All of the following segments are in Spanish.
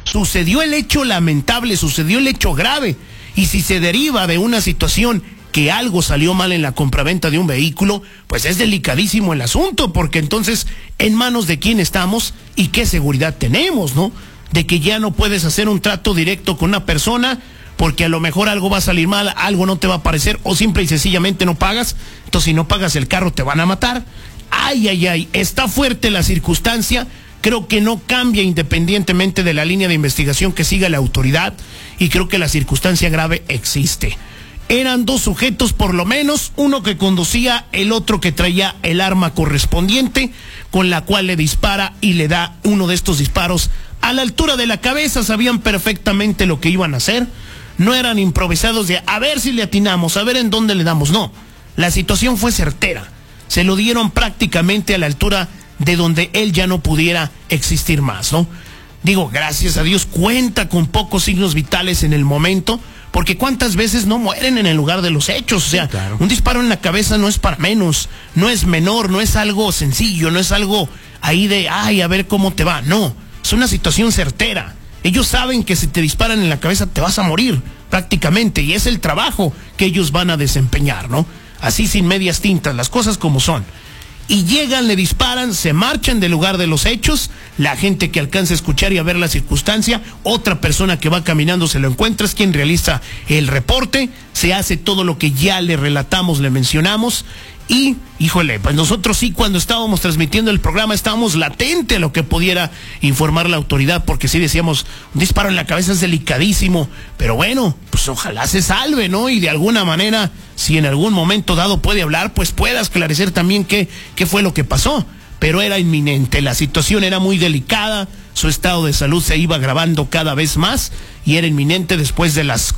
Sucedió el hecho lamentable, sucedió el hecho grave. Y si se deriva de una situación que algo salió mal en la compraventa de un vehículo, pues es delicadísimo el asunto, porque entonces, ¿en manos de quién estamos y qué seguridad tenemos, no? De que ya no puedes hacer un trato directo con una persona, porque a lo mejor algo va a salir mal, algo no te va a parecer, o simple y sencillamente no pagas. Entonces, si no pagas el carro, te van a matar. Ay, ay, ay, está fuerte la circunstancia. Creo que no cambia independientemente de la línea de investigación que siga la autoridad, y creo que la circunstancia grave existe. Eran dos sujetos por lo menos, uno que conducía, el otro que traía el arma correspondiente, con la cual le dispara y le da uno de estos disparos a la altura de la cabeza. Sabían perfectamente lo que iban a hacer, no eran improvisados de a ver si le atinamos, a ver en dónde le damos, no. La situación fue certera, se lo dieron prácticamente a la altura de donde él ya no pudiera existir más, ¿no? Digo, gracias a Dios cuenta con pocos signos vitales en el momento, porque cuántas veces no mueren en el lugar de los hechos. O sea, claro, un disparo en la cabeza no es para menos, no es menor, no es algo sencillo, no es algo ahí de, ay, a ver cómo te va. No, es una situación certera. Ellos saben que si te disparan en la cabeza te vas a morir prácticamente, y es el trabajo que ellos van a desempeñar, ¿no? Así sin medias tintas, las cosas como son. Y llegan, le disparan, se marchan del lugar de los hechos. La gente que alcanza a escuchar y a ver la circunstancia, otra persona que va caminando se lo encuentra, es quien realiza el reporte, se hace todo lo que ya le relatamos, le mencionamos. Y, híjole, pues nosotros sí, cuando estábamos transmitiendo el programa, estábamos latente a lo que pudiera informar la autoridad, porque sí decíamos, un disparo en la cabeza es delicadísimo, pero bueno, pues ojalá se salve, ¿no? Y de alguna manera, si en algún momento dado puede hablar, pues pueda esclarecer también qué fue lo que pasó. Pero era inminente, la situación era muy delicada, su estado de salud se iba agravando cada vez más, y era inminente. Después de las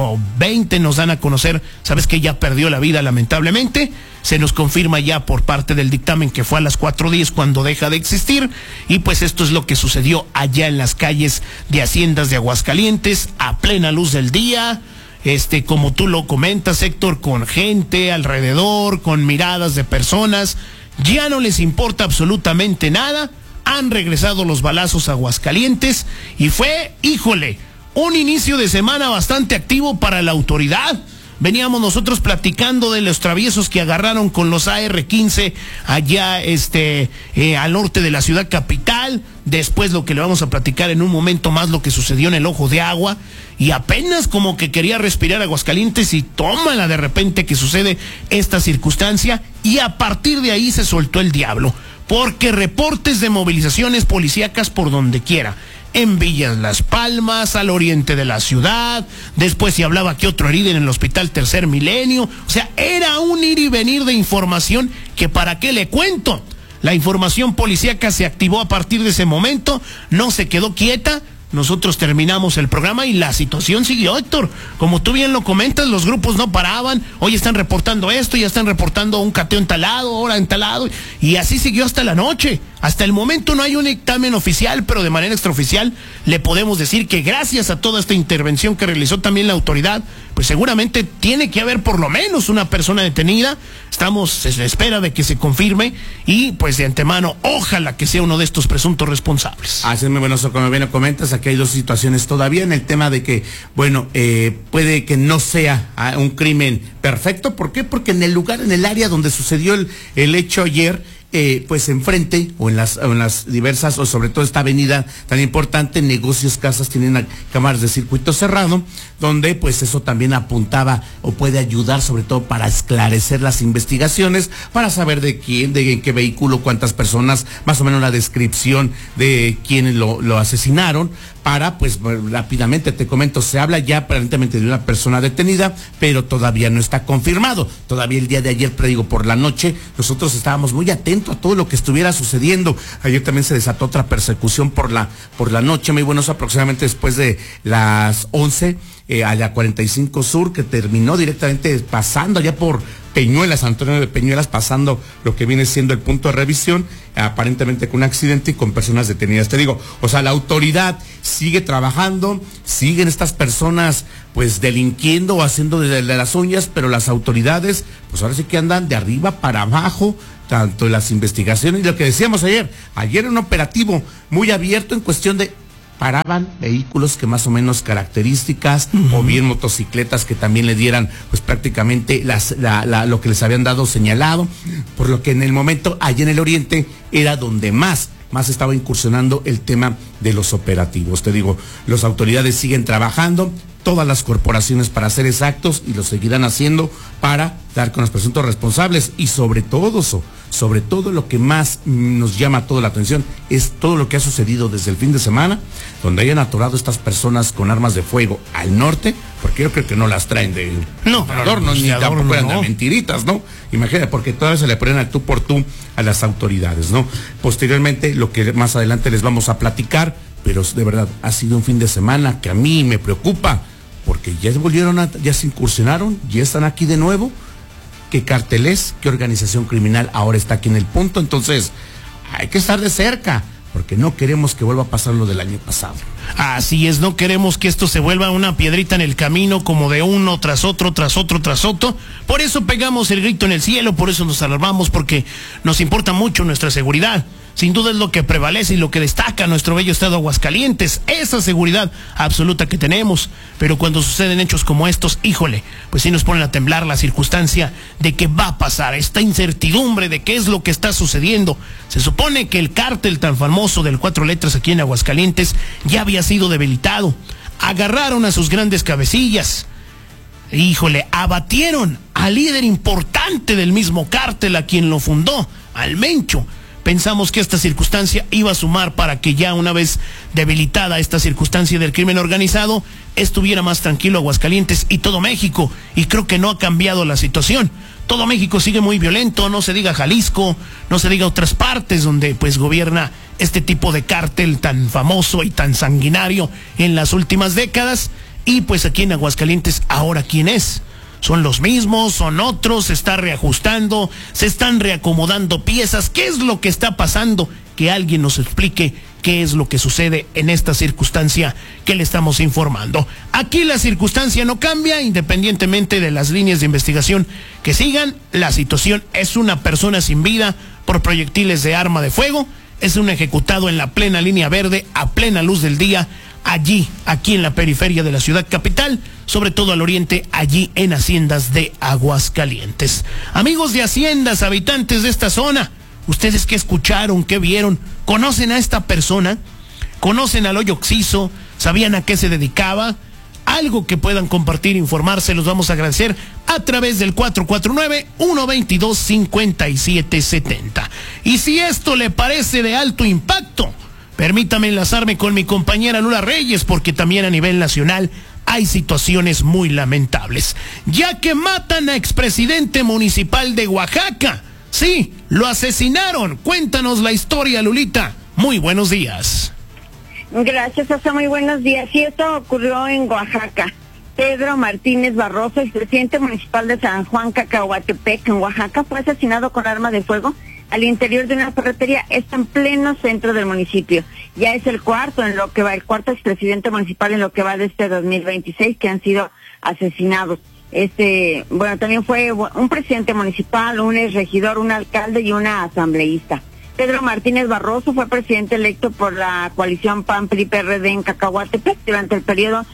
4:20 nos dan a conocer, sabes que ya perdió la vida lamentablemente. Se nos confirma ya por parte del dictamen que fue a las 4:10 cuando deja de existir, y pues esto es lo que sucedió allá en las calles de Haciendas de Aguascalientes, a plena luz del día. Como tú lo comentas, Héctor, con gente alrededor, con miradas de personas. Ya no les importa absolutamente nada. Han regresado los balazos a Aguascalientes y fue, híjole, un inicio de semana bastante activo para la autoridad. Veníamos nosotros platicando de los traviesos que agarraron con los AR-15 allá al norte de la ciudad capital. Después lo que le vamos a platicar en un momento más, lo que sucedió en el Ojo de Agua. Y apenas como que quería respirar Aguascalientes, y tómala de repente que sucede esta circunstancia, y a partir de ahí se soltó el diablo, porque reportes de movilizaciones policíacas por donde quiera. En Villas Las Palmas, al oriente de la ciudad, después se hablaba que otro herido en el Hospital Tercer Milenio. O sea, era un ir y venir de información que para qué le cuento. La información policíaca se activó a partir de ese momento, no se quedó quieta. Nosotros terminamos el programa y la situación siguió, Héctor. Como tú bien lo comentas, los grupos no paraban. Hoy están reportando esto, ya están reportando un cateo en talado, ahora en talado. Y así siguió hasta la noche. Hasta el momento no hay un dictamen oficial, pero de manera extraoficial le podemos decir que gracias a toda esta intervención que realizó también la autoridad, pues seguramente tiene que haber por lo menos una persona detenida. Estamos en espera de que se confirme, y pues de antemano, ojalá que sea uno de estos presuntos responsables. Así es, muy bueno, como bien lo comentas, aquí hay dos situaciones todavía en el tema de que, bueno, puede que no sea un crimen perfecto. ¿Por qué? Porque en el lugar, en el área donde sucedió el hecho ayer, pues enfrente o en las diversas, o sobre todo esta avenida tan importante, negocios, casas, tienen cámaras de circuito cerrado, donde pues eso también apuntaba o puede ayudar sobre todo para esclarecer las investigaciones, para saber de quién, de en qué vehículo, cuántas personas, más o menos la descripción de quienes lo asesinaron, para pues rápidamente, te comento, se habla ya aparentemente de una persona detenida, pero todavía no está confirmado. Todavía el día de ayer, predigo, por la noche, nosotros estábamos muy atentos a todo lo que estuviera sucediendo. Ayer también se desató otra persecución por la noche, muy buenos, aproximadamente después de las 11, a la 45 Sur, que terminó directamente pasando allá por Peñuelas, San Antonio de Peñuelas, pasando lo que viene siendo el punto de revisión, aparentemente con un accidente y con personas detenidas. Te digo, o sea, la autoridad sigue trabajando, siguen estas personas pues delinquiendo o haciendo de las uñas, pero las autoridades pues ahora sí que andan de arriba para abajo, tanto en las investigaciones, y lo que decíamos ayer era un operativo muy abierto en cuestión de paraban vehículos que más o menos características, o bien motocicletas que también le dieran pues prácticamente lo que les habían dado señalado, por lo que en el momento allá en el oriente era donde más estaba incursionando el tema de los operativos. Te digo, las autoridades siguen trabajando, todas las corporaciones para ser exactos, y lo seguirán haciendo para dar con los presuntos responsables, y sobre todo lo que más nos llama toda la atención es todo lo que ha sucedido desde el fin de semana, donde hayan atorado estas personas con armas de fuego al norte, porque yo creo que no las traen de adornos, ni tampoco eran de mentiritas, ¿no? Imagínate, porque todavía se le ponen al tú por tú a las autoridades, ¿no? Posteriormente, lo que más adelante les vamos a platicar, pero de verdad ha sido un fin de semana que a mí me preocupa, porque ya se incursionaron, ya están aquí de nuevo. ¿Qué cártel es? ¿Qué organización criminal ahora está aquí en el punto? Entonces, hay que estar de cerca, porque no queremos que vuelva a pasar lo del año pasado. Así es, no queremos que esto se vuelva una piedrita en el camino, como de uno tras otro, tras otro, tras otro. Por eso pegamos el grito en el cielo, por eso nos alarmamos, porque nos importa mucho nuestra seguridad. Sin duda es lo que prevalece y lo que destaca nuestro bello estado Aguascalientes, esa seguridad absoluta que tenemos. Pero cuando suceden hechos como estos, híjole, pues sí nos ponen a temblar la circunstancia de que va a pasar, esta incertidumbre de qué es lo que está sucediendo. Se supone que el cártel tan famoso del 4 letras aquí en Aguascalientes ya había sido debilitado. Agarraron a sus grandes cabecillas. Híjole, abatieron al líder importante del mismo cártel, a quien lo fundó, al Mencho. Pensamos que esta circunstancia iba a sumar para que ya una vez debilitada esta circunstancia del crimen organizado, estuviera más tranquilo Aguascalientes y todo México, y creo que no ha cambiado la situación. Todo México sigue muy violento, no se diga Jalisco, no se diga otras partes donde pues gobierna este tipo de cártel tan famoso y tan sanguinario en las últimas décadas, y pues aquí en Aguascalientes, ¿ahora quién es? ¿Son los mismos? ¿Son otros? ¿Se está reajustando? ¿Se están reacomodando piezas? ¿Qué es lo que está pasando? Que alguien nos explique qué es lo que sucede en esta circunstancia que le estamos informando. Aquí la circunstancia no cambia, independientemente de las líneas de investigación que sigan. La situación es una persona sin vida por proyectiles de arma de fuego. Es un ejecutado en la plena línea verde, a plena luz del día, aquí en la periferia de la ciudad capital, sobre todo al oriente, allí en Haciendas de Aguascalientes. Amigos de Haciendas, habitantes de esta zona, ¿ustedes qué escucharon, qué vieron? ¿Conocen a esta persona? ¿Conocen al hoyo Oxiso? ¿Sabían a qué se dedicaba? Algo que puedan compartir, informarse, los vamos a agradecer a través del 449-122-5770. Y si esto le parece de alto impacto, permítame enlazarme con mi compañera Lula Reyes, porque también a nivel nacional hay situaciones muy lamentables, ya que matan a expresidente municipal de Oaxaca. Sí, lo asesinaron. Cuéntanos la historia, Lulita. Muy buenos días. Gracias, Osa, muy buenos días. Sí, esto ocurrió en Oaxaca. Pedro Martínez Barroso, expresidente municipal de San Juan Cacahuatepec, en Oaxaca, fue asesinado con arma de fuego al interior de una ferretería. Está en pleno centro del municipio. Ya es el cuarto expresidente municipal en lo que va de este 2026 que han sido asesinados. También fue un presidente municipal, un exregidor, un alcalde y una asambleísta. Pedro Martínez Barroso fue presidente electo por la coalición PAN-PRI-PRD en Cacahuatepec durante el periodo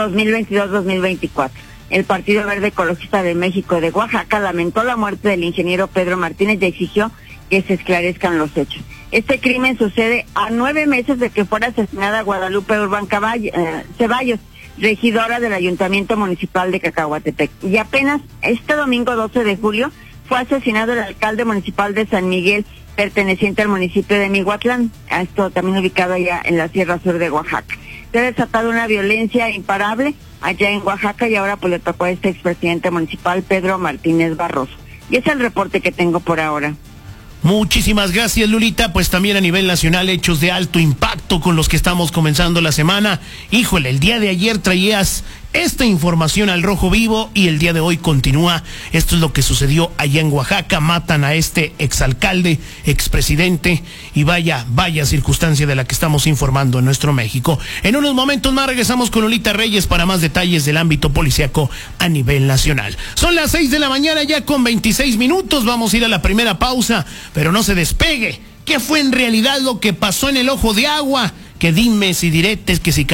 2022-2024. El Partido Verde Ecologista de México de Oaxaca lamentó la muerte del ingeniero Pedro Martínez y exigió que se esclarezcan los hechos. Este crimen sucede a 9 meses de que fuera asesinada Guadalupe Urbán Ceballos, regidora del Ayuntamiento Municipal de Cacahuatepec. Y apenas este domingo 12 de julio fue asesinado el alcalde municipal de San Miguel, perteneciente al municipio de Mihuatlán, esto también ubicado allá en la Sierra Sur de Oaxaca. Se ha desatado una violencia imparable allá en Oaxaca y ahora pues le tocó a este expresidente municipal, Pedro Martínez Barroso. Y ese es el reporte que tengo por ahora. Muchísimas gracias, Lulita. Pues también a nivel nacional, hechos de alto impacto con los que estamos comenzando la semana. Híjole, el día de ayer traías esta información al rojo vivo y el día de hoy continúa. Esto es lo que sucedió allá en Oaxaca. Matan a este exalcalde, expresidente, y vaya circunstancia de la que estamos informando en nuestro México. En unos momentos más regresamos con Lulita Reyes para más detalles del ámbito policíaco a nivel nacional. Son las 6 de la mañana ya con 26 minutos. Vamos a ir a la primera pausa, pero no se despegue. ¿Qué fue en realidad lo que pasó en el Ojo de Agua? que dimes y diretes, que si